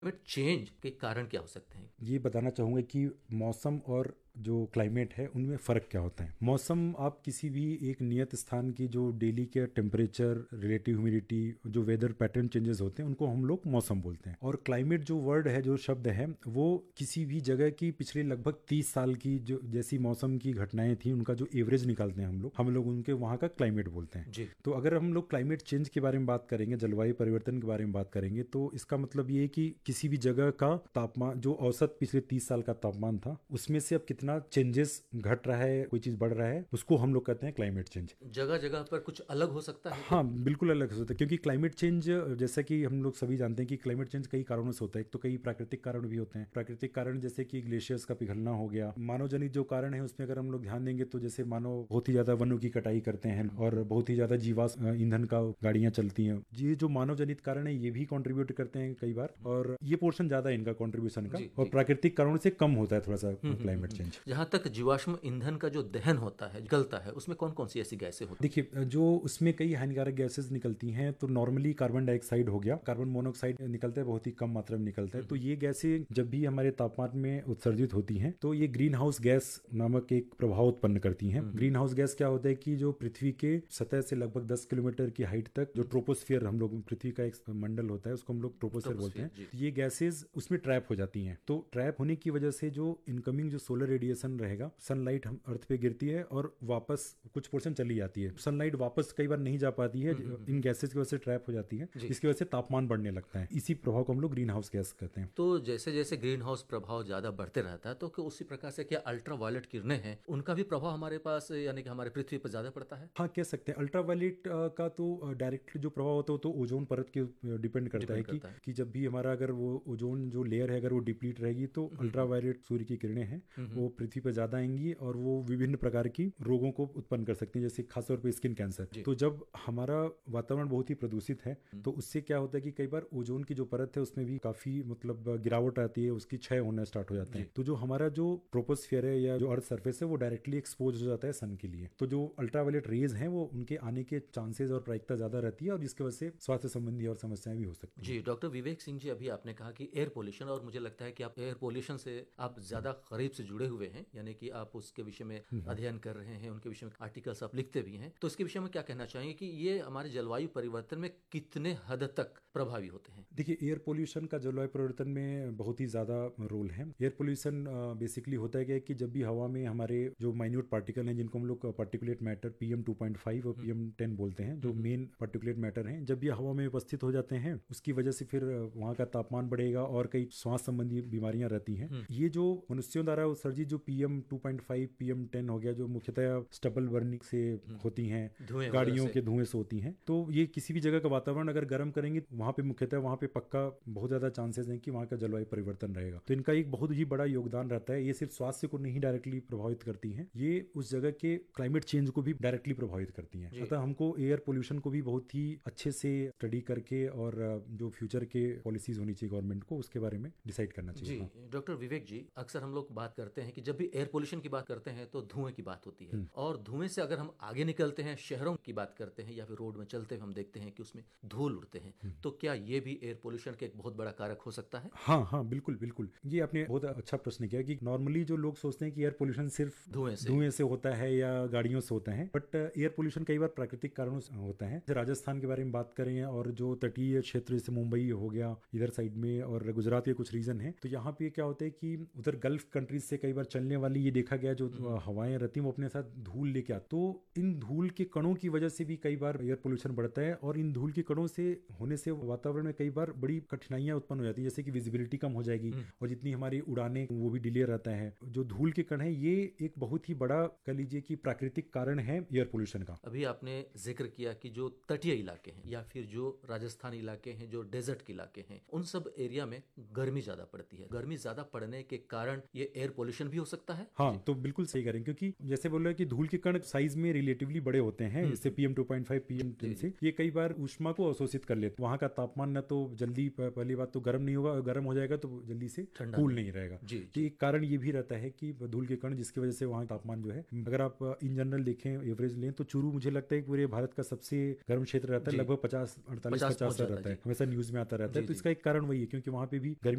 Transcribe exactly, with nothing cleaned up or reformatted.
Climate change के कारण क्या हो सकते हैं? ये बताना चाहूँगा कि मौसम और जो क्लाइमेट है उनमें फ़र्क क्या होता है। मौसम आप किसी भी एक नियत स्थान की जो डेली के टेम्परेचर, रिलेटिव ह्यूमिडिटी, जो वेदर पैटर्न चेंजेस होते हैं उनको हम लोग मौसम बोलते हैं। और क्लाइमेट जो वर्ड है, जो शब्द है, वो किसी भी जगह की पिछले लगभग तीस साल की जो जैसी मौसम की घटनाएं थी उनका जो एवरेज निकालते हैं हम लोग हम लोग उनके वहाँ का क्लाइमेट बोलते हैं। जी। तो अगर हम लोग क्लाइमेट चेंज के बारे में बात करेंगे, जलवायु परिवर्तन के बारे में बात करेंगे, तो इसका मतलब ये है कि किसी भी जगह का तापमान, जो औसत पिछले तीस साल का तापमान था, उसमें से अब कितना चेंजेस घट रहा है, कोई चीज बढ़ रहा है, उसको हम लोग कहते हैं क्लाइमेट चेंज। जगह जगह पर कुछ अलग हो सकता है क्या? हाँ, बिल्कुल अलग होता है, क्योंकि क्लाइमेट चेंज, जैसा कि हम लोग सभी जानते हैं कि क्लाइमेट चेंज कई कारणों से होता है। एक तो कई प्राकृतिक कारण भी होते हैं। प्राकृतिक कारण जैसे कि ग्लेशियर्स का पिघलना हो गया। मानव जनित जो कारण है उसमें अगर हम लोग ध्यान देंगे तो जैसे मानव बहुत ही ज्यादा वनों की कटाई करते हैं और बहुत ही ज्यादा जीवाश्म ईंधन का गाड़ियां चलती हैं। ये जो मानव जनित कारण है ये भी कंट्रीब्यूट करते हैं कई बार, और ये पोर्शन ज्यादा है इनका कंट्रीब्यूशन का, जी, और जी। प्राकृतिक कारणों से कम होता है थोड़ा सा हम्म, हम्म, क्लाइमेट हम्म। चेंज। जहाँ तक जीवाश्म ईंधन का जो दहन होता है, जलता है, उसमें कौन कौन सी ऐसी गैसें होती देखिए, जो उसमें कई हानिकारक गैसेस निकलती हैं, तो नॉर्मली कार्बन डाइऑक्साइड हो गया, कार्बन मोनोऑक्साइड निकलता है, बहुत ही कम मात्रा में निकलता है। तो ये गैसें जब भी हमारे तापमान में उत्सर्जित होती हैं तो ये ग्रीन हाउस गैस नामक एक प्रभाव उत्पन्न करती हैं। ग्रीन हाउस गैस क्या होता है कि जो पृथ्वी के सतह से लगभग दस किलोमीटर की हाइट तक जो ट्रोपोस्फियर, हम लोग पृथ्वी का एक मंडल होता है, उसको हम लोग ट्रोपोस्फियर बोलते हैं, जी। तो ये गैसेज उसमें ट्रैप हो जाती हैं। तो ट्रैप होने की वजह से जो इनकमिंग जो सोलर रेडिएशन रहेगा, सनलाइट हम अर्थ पे गिरती है और वापस कुछ पोर्शन चली जाती है। सनलाइट वापस कई बार नहीं जा पाती है, इन गैसेज की वजह से ट्रैप हो जाती है, जिसकी वजह से तापमान बढ़ने लगता है। इसी प्रभाव को हम लोग ग्रीन हाउस गैस कहते हैं। तो जैसे जैसे ग्रीन हाउस प्रभाव ज्यादा बढ़ते रहता है, तो क्या उसी प्रकार से क्या अल्ट्रा वायलेट किरणें हैं, उनका भी प्रभाव हमारे पास यानी कि हमारे पृथ्वी पर ज्यादा पड़ता है? हाँ, कह सकते हैं। अल्ट्रावायलेट का तो डायरेक्टली जो प्रभाव होता है वो तो ओजोन परत के डिपेंड करता है डिपेंड कि करता है। कि जब भी हमारा अगर वो ओजोन जो लेयर है अगर वो डिप्लीट रहेगी तो अल्ट्रावायलेट सूर्य की किरणें हैं वो पृथ्वी पर ज्यादा आएंगी और वो विभिन्न प्रकार की रोगों को उत्पन्न कर सकती हैं, जैसे खासतौर पर स्किन कैंसर। तो जब हमारा वातावरण बहुत ही प्रदूषित है तो उससे क्या होता है कि कई बार ओजोन की जो परत है उसमें भी काफी मतलब गिरावट आती है, उसकी क्षय होना स्टार्ट हो जाता है। तो जो हमारा जो ट्रोपोस्फियर है या जो अर्थ सरफेस है वो डायरेक्टली एक्सपोज हो जाता है सन के लिए। तो जो अल्ट्रावायलेट रेज हैं वो उनके आने के चांसेस और प्रायिकता ज्यादा रहती है और जिसकी वजह से स्वास्थ्य संबंधी और समस्याएं भी हो सकती हैं। जी, डॉक्टर विवेक सिंह जी, अभी आपने कहा कि एयर पोल्यूशन, और मुझे लगता है कि आप एयर पोल्यूशन से आप ज्यादा करीब से जुड़े हुए हैं, यानी कि आप उसके विषय में अध्ययन कर रहे हैं, उनके विषय में आर्टिकल्स आप लिखते भी हैं। तो इसके विषय में क्या कहना चाहेंगे कि ये हमारे जलवायु परिवर्तन में कितने हद तक प्रभावी होते हैं? देखिए, एयर पोल्यूशन का जलवायु परिवर्तन में बहुत ही ज्यादा रोल है। एयर पोल्यूशन बेसिकली होता है क्या कि जब भी हवा में हमारे जो माइन्यूट पार्टिकल हैं, जिनको हम लोग particulate matter PM two point five और पीएम टेन बोलते हैं, जो मेन पार्टिकुलेट मैटर हैं, जब ये हवा में उपस्थित हो जाते हैं उसकी वजह से फिर वहाँ का तापमान बढ़ेगा और कई श्वास संबंधी बीमारियां रहती हैं। ये जो मनुष्यों द्वारा उत्सर्जित जो PM two point five PM ten हो गया, जो मुख्यतः स्टबल बर्निंग से होती हैं, धुएं गाड़ियों वगैरह के धुएं से होती हैं, तो ये किसी भी जगह का वातावरण अगर गर्म करेंगे वहां पे मुख्यतः वहां पे पक्का बहुत ज्यादा चांसेस हैं कि वहां का जलवायु परिवर्तन रहेगा। तो इनका एक बहुत ही बड़ा योगदान रहता है। ये सिर्फ स्वास्थ्य को नहीं डायरेक्टली प्रभावित करती हैं, ये उस जगह के क्लाइमेट चेंज को भी डायरेक्टली प्रभावित करती हैं। अतः हमको एयर पोल्यूशन को भी बहुत ही अच्छे से स्टडी करके और जो फ्यूचर के पॉलिसीज होनी चाहिए गवर्नमेंट को, उसके बारे में डिसाइड करना चाहिए। जी। हाँ। डॉक्टर विवेक जी, अक्सर हम लोग बात करते हैं कि जब भी एयर पोल्यूशन की बात करते हैं तो धुएं की बात होती है, और धुएं से अगर हम आगे निकलते हैं, शहरों की बात करते हैं या फिर रोड में चलते हुए हम देखते हैं कि उसमें धूल उड़ते हैं, तो क्या ये भी एयर पोल्यूशन का एक बहुत बड़ा कारक हो सकता है? हाँ हाँ, बिल्कुल बिल्कुल, ये आपने बहुत अच्छा प्रश्न किया कि नॉर्मली जो लोग सोचते हैं कि एयर पोल्यूशन सिर्फ धुएं से धुएं से होता है या गाड़ियों से होता है, बट एयर पोल्यूशन कई बार प्राकृतिक कारणों से होता है। जैसे राजस्थान के बारे में बात करें और जो तटीय क्षेत्र जैसे मुंबई हो गया इधर साइड में और गुजरात के कुछ रीजन है, तो यहाँ पे क्या होता है कि उधर गल्फ कंट्रीज से कई बार चलने वाली ये देखा गया जो हवाएं रहती हैं वो अपने साथ धूल लेके आती, तो इन धूल के कणों की वजह से भी कई बार एयर पोल्यूशन बढ़ता है। और इन धूल के कणों से होने से वातावरण में कई बार बड़ी कठिनाइयां उत्पन्न हो जाती है, जैसे कि विजिबिलिटी कम हो जाएगी और जितनी हमारी उड़ानें वो भी डिले रहता है। जो धूल के कण है ये एक बहुत ही बड़ा कह लीजिए कि प्राकृतिक कारण है एयर पोल्यूशन का। अभी आपने जिक्र किया कि जो तटीय इलाके हैं या फिर जो राजस्थान इलाके हैं, जो डेजर्ट के इलाके हैं, उन सब एरिया में गर्मी ज्यादा पड़ती है। गर्मी ज्यादा पड़ने के कारण ये एयर पोल्यूशन भी हो सकता है? हाँ, तो बिल्कुल सही करें, क्योंकि जैसे बोल रहे हैं कि धूल के कण साइज में रिलेटिवली बड़े होते हैं, इससे PM two point five PM ten से ये कई बार ऊष्मा को अवशोषित कर लेते हैं। वहाँ का तापमान न तो जल्दी, पहली बात तो गर्म नहीं होगा, और गर्म हो जाएगा तो जल्दी से कूल नहीं रहेगा। तो एक कारण ये भी रहता है कि धूल के कण, जिसकी वजह से वहाँ तापमान जो है, अगर आप इन जनरल देखें, एवरेज लें, तो चूरू मुझे लगता है पूरे भारत का सबसे गर्म क्षेत्र रहता है, लगभग पचास अड़तालीस पचास रहता है, हमेशा न्यूज में आता रहता है। तो इसका एक कारण वही है, क्योंकि वहाँ पे भी गर्मी